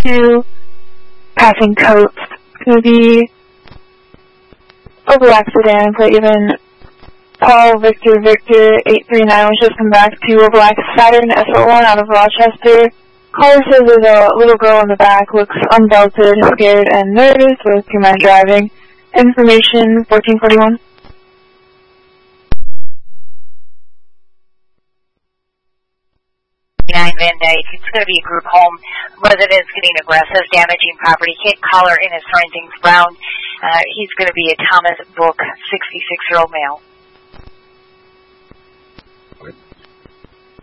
2, passing Coates to the Opalac sedan, plate given Paul Victor Victor 839, which has come back to Opalac Saturn SO1 out of Rochester. Caller says there's a little girl in the back, looks unbelted, scared, and nervous with 2 men driving. Information 1441. Van Dyke. It's going to be a group home. Residents getting aggressive, damaging property. Caller in his surroundings brown. He's going to be a Thomas Book, 66-year-old male.